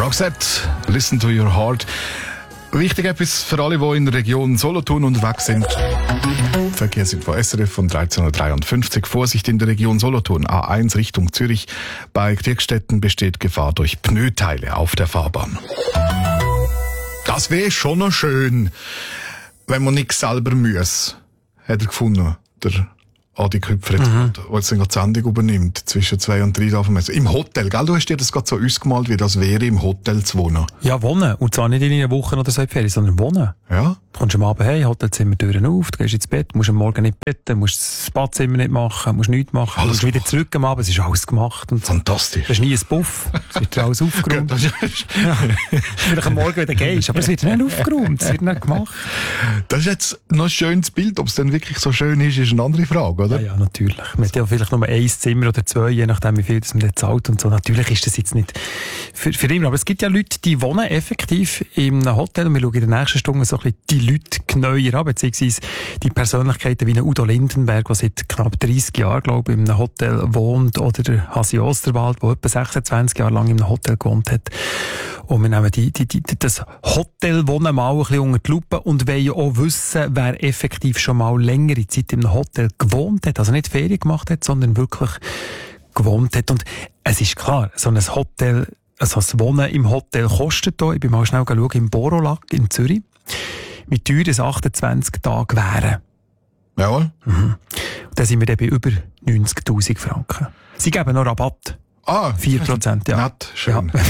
Roxette, listen to your heart. Wichtig etwas für alle, die in der Region Solothurn unterwegs sind. Verkehrsinfo SRF von 13.53 Uhr. Vorsicht in der Region Solothurn. A1 Richtung Zürich. Bei Kriegstetten besteht Gefahr durch Pneuteile auf der Fahrbahn. Das wäre schon noch schön, wenn man nichts selber muss. Hat er gefunden, der Adi Küpfer, der jetzt die Sendung übernimmt, zwischen 2 und 3 auf dem Messer. Im Hotel, gell? Du hast dir das gerade so ausgemalt, wie das wäre, im Hotel zu wohnen. Ja, wohnen. Und zwar nicht in einer Woche oder so in Ferien, sondern wohnen. Ja? Du kommst am Abend heim, Hotelzimmer Türen auf, du gehst ins Bett, musst am Morgen nicht betten, musst das Badzimmer nicht machen, musst nichts machen, Alles musst wieder zurück am Abend, es ist alles gemacht. Und Fantastisch. das ist nie ein Buff, es wird alles aufgeräumt. Das Vielleicht am Morgen wieder gehst, aber es wird nicht aufgeräumt, es wird nicht gemacht. Das ist jetzt noch ein schönes Bild. Ob es denn wirklich so schön ist eine andere Frage, oder? Ja, natürlich. Man hat ja vielleicht nur ein Zimmer oder 2, je nachdem, wie viel das man da zahlt und so. Natürlich ist das jetzt nicht für immer. Aber es gibt ja Leute, die wohnen effektiv in einem Hotel. Und wir schauen in der nächsten Stunde so ein bisschen die Leute genauer an, beziehungsweise die Persönlichkeiten wie ein Udo Lindenberg, der seit knapp 30 Jahren, glaube ich, in einem Hotel wohnt, oder der Hasi Osterwald, der etwa 26 Jahre lang in einem Hotel gewohnt hat. Und wir nehmen das Hotelwohnen mal ein bisschen unter die Lupe und wollen auch wissen, wer effektiv schon mal längere Zeit in einem Hotel gewohnt hat. Also nicht Ferien gemacht hat, sondern wirklich gewohnt hat. Und es ist klar, so ein Hotel, also das Wohnen im Hotel kostet hier, ich bin mal schnell schauen, im Borolac in Zürich, mit Teuer des 28 Tage wären. Jawohl. Und dann sind wir dann bei über 90'000 Franken. Sie geben noch Rabatt. 4%, ja. Nett, schön. Ja.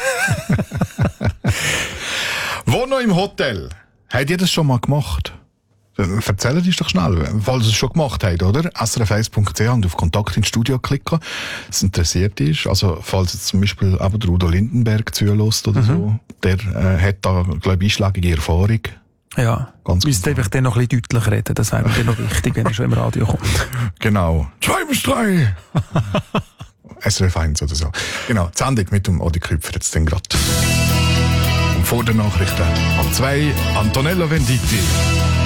Wo noch im Hotel? Habt ihr das schon mal gemacht? Erzähl uns doch schnell, falls ihr es schon gemacht habt, oder? srf1.ch und auf Kontakt ins Studio klicken, es interessiert ist. Also, falls jetzt zum Beispiel eben der Udo Lindenberg zuhört oder so, der hat da, glaube ich, einschlägige Erfahrung. Ja, Ganz müsst einfach dann noch ein bisschen deutlicher reden, das wäre mir noch wichtig, wenn er schon im Radio kommt. Genau. 2 bis 3! SRF 1 oder so. Genau, die Sendung mit dem Adi Küpfer jetzt dann gerade. Und vor den Nachrichten ab 2 Antonello Venditti.